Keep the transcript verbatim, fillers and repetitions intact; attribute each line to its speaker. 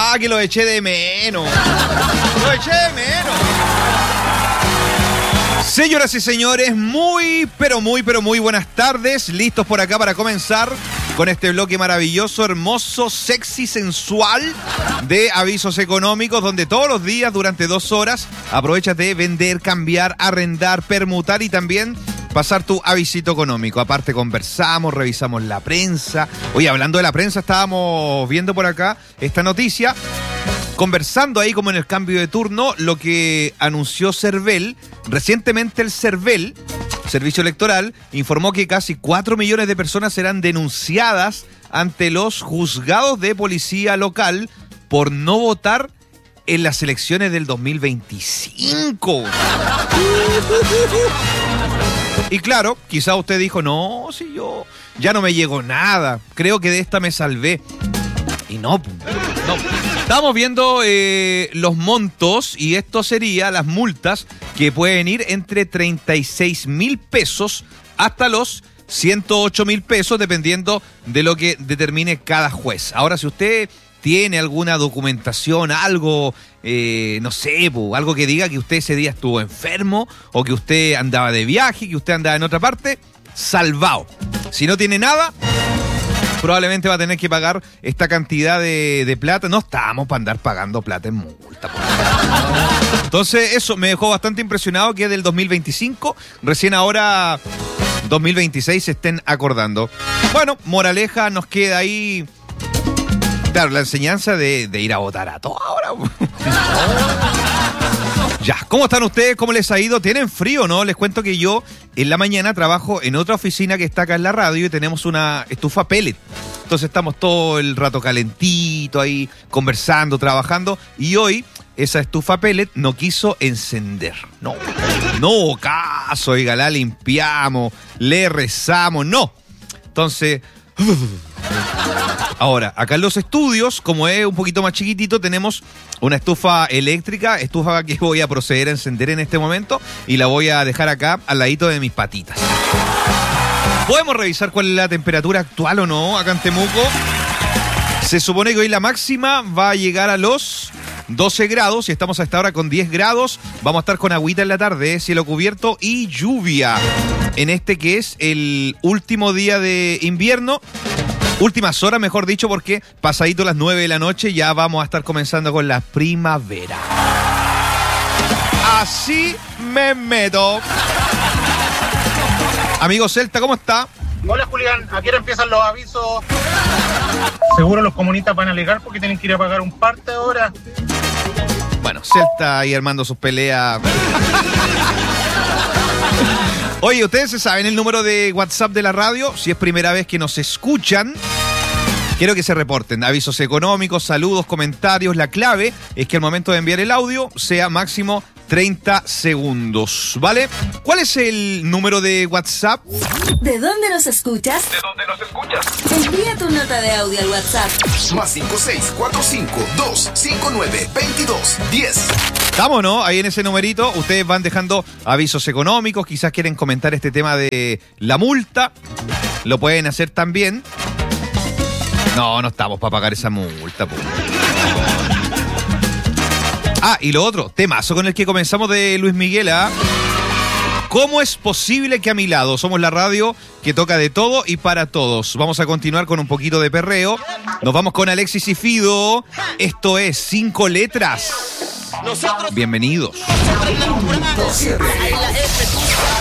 Speaker 1: Ah, que lo eché de menos. Lo eché de menos. Señoras y señores, muy, pero muy, pero muy buenas tardes. Listos por acá para comenzar con este bloque maravilloso, hermoso, sexy, sensual de avisos económicos, donde todos los días, durante dos horas, aprovechas de vender, cambiar, arrendar, permutar y también pasar tu avisito económico. Aparte conversamos, revisamos la prensa. Oye, hablando de la prensa, estábamos viendo por acá esta noticia, conversando ahí como en el cambio de turno, lo que anunció Cervel. Recientemente el Cervel, Servicio Electoral, informó que casi cuatro millones de personas serán denunciadas ante los juzgados de policía local por no votar en las elecciones del dos mil veinticinco. Y claro, quizá usted dijo, no, si yo ya no me llegó nada, creo que de esta me salvé. Y no, no. Estamos viendo eh, los montos y esto sería las multas que pueden ir entre treinta y seis mil pesos hasta los ciento ocho mil pesos, dependiendo de lo que determine cada juez. Ahora, si usted tiene alguna documentación, algo, eh, no sé, po, algo que diga que usted ese día estuvo enfermo o que usted andaba de viaje, que usted andaba en otra parte, salvado. Si no tiene nada, probablemente va a tener que pagar esta cantidad de, de plata. No estamos para andar pagando plata en multa. Entonces, eso me dejó bastante impresionado que del dos mil veinticinco, recién ahora dos mil veintiséis, se estén acordando. Bueno, moraleja, nos queda ahí, claro, la enseñanza de, de ir a votar a toda hora. Ya, ¿cómo están ustedes? ¿Cómo les ha ido? ¿Tienen frío, no? Les cuento que yo en la mañana trabajo en otra oficina que está acá en la radio y tenemos una estufa pellet. Entonces estamos todo el rato calentito ahí, conversando, trabajando. Y hoy esa estufa pellet no quiso encender. No, no caso, oiga, la limpiamos, le rezamos, no. Entonces, ahora, acá en los estudios, como es un poquito más chiquitito, tenemos una estufa eléctrica, estufa que voy a proceder a encender en este momento y la voy a dejar acá al ladito de mis patitas. ¿Podemos revisar cuál es la temperatura actual o no acá en Temuco? Se supone que hoy la máxima va a llegar a los doce grados y estamos a esta hora con diez grados. Vamos a estar con agüita en la tarde, cielo cubierto y lluvia en este que es el último día de invierno. Últimas horas, mejor dicho, porque pasadito las nueve de la noche ya vamos a estar comenzando con la primavera. Así me meto. Amigo Celta, ¿cómo está?
Speaker 2: Hola Julián, ¿a qué hora empiezan los avisos? Seguro los comunistas van a alegar porque tienen que ir a pagar un parte ahora.
Speaker 1: Bueno, Celta ahí armando sus peleas. Oye, ¿ustedes se saben el número de WhatsApp de la radio? Si es primera vez que nos escuchan, quiero que se reporten. Avisos económicos, saludos, comentarios. La clave es que al momento de enviar el audio sea máximo treinta segundos, ¿vale? ¿Cuál es el número de WhatsApp?
Speaker 3: ¿De dónde nos escuchas?
Speaker 4: ¿De dónde nos escuchas?
Speaker 3: Envía tu nota de audio al WhatsApp.
Speaker 4: Más cinco seis cuatro cinco dos cinco nueve veintidós diez.
Speaker 1: Estamos, ¿no? Ahí en ese numerito, ustedes van dejando avisos económicos, quizás quieren comentar este tema de la multa, lo pueden hacer también. No, no estamos para pagar esa multa, pues. Ah, y lo otro, temazo con el que comenzamos de Luis Miguel, ¿ah? ¿Cómo es posible que a mi lado? Somos la radio que toca de todo y para todos. Vamos a continuar con un poquito de perreo. Nos vamos con Alexis y Fido. Esto es Cinco Letras. Bienvenidos.